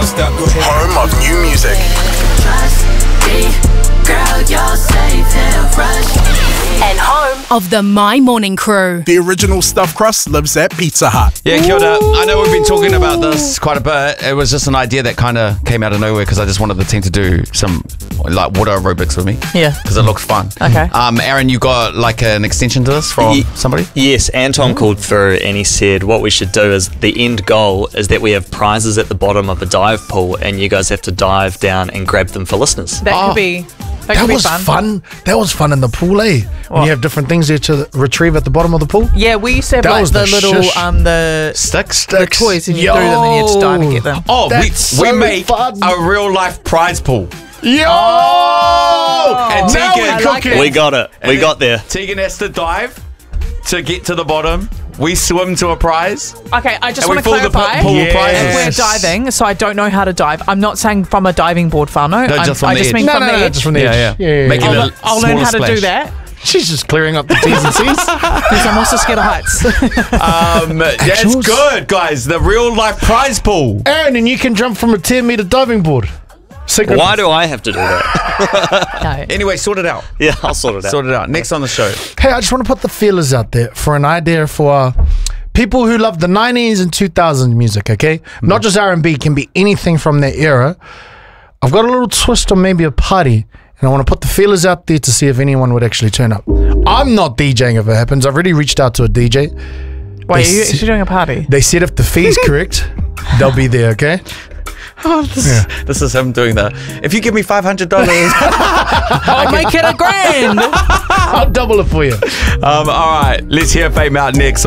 stop, go ahead. Home of new music. Trust me, girl, you're safe here. Rush. And home of the My Morning Crew. The original stuffed crust lives at Pizza Hut. Yeah, kia ora. I know we've been talking about this quite a bit. It was just an idea that kind of came out of nowhere because I just wanted the team to do some like water aerobics with me. Yeah. Because it looks fun. Okay. Aaron, you got like an extension to this from somebody? Yes, Anton called through and he said what we should do is the end goal is that we have prizes at the bottom of a dive pool and you guys have to dive down and grab them for listeners. That could be. That was fun. That was fun in the pool, eh? When you have different things there to retrieve at the bottom of the pool. Yeah, we used to have like the little the sticks, the toys, and you threw them and you had to dive and get them. Oh, we made a real life prize pool. Yo! And Tegan, we got it. We got there. Tegan has to dive to get to the bottom. We swim to a prize. Okay, I just and want to we fill clarify. the pool with prizes. If we're diving, so I don't know how to dive. I'm not saying from a diving board, Fano. No, just from I the just edge. mean from the edge. Just from the edge. Yeah. Making I'll learn how to do that. She's just clearing up the T's and C's. Because I'm also scared of heights. Yeah, it's good, guys. The real life prize pool. Aaron, and you can jump from a 10-meter diving board. Why do I have to do that? No. Anyway, sort it out. Yeah, I'll sort it out. Sort it out. Next on the show. Hey, I just want to put the feelers out there for an idea for people who love the 90s and 2000s music, okay? Not just R&B, can be anything from that era. I've got a little twist on maybe a party, and I want to put the feelers out there to see if anyone would actually turn up. I'm not DJing if it happens. I've already reached out to a DJ. Wait, are you actually doing a party? They said if the fee's correct, they'll be there, okay? Oh, this is him doing that. If you give me $500, I'll make it $1,000. I'll double it for you. all right, let's hear Fame out next.